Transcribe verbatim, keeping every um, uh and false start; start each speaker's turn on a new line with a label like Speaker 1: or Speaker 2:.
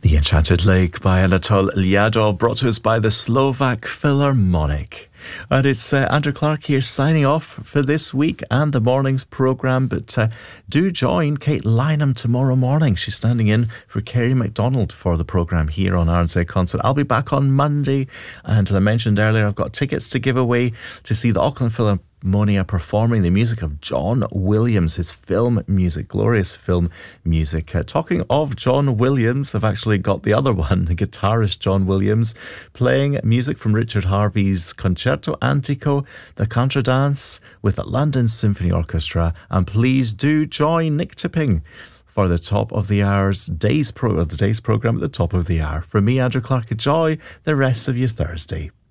Speaker 1: The Enchanted Lake by Anatol Liadov, brought to us by the Slovak Philharmonic. And it's uh, Andrew Clark here signing off for this week and the morning's programme. But uh, do join Kate Lynham tomorrow morning. She's standing in for Kerry MacDonald for the programme here on R N Z Concert. I'll be back on Monday. And as I mentioned earlier, I've got tickets to give away to see the Auckland Philharmonic Monia performing the music of John Williams, his film music, glorious film music. Uh, talking of John Williams, I've actually got the other one, the guitarist John Williams, playing music from Richard Harvey's Concerto Antico, the Contradance with the London Symphony Orchestra. And please do join Nick Tipping for the top of the hour's day's pro- or the day's programme at the top of the hour. From me, Andrew Clark, enjoy the rest of your Thursday.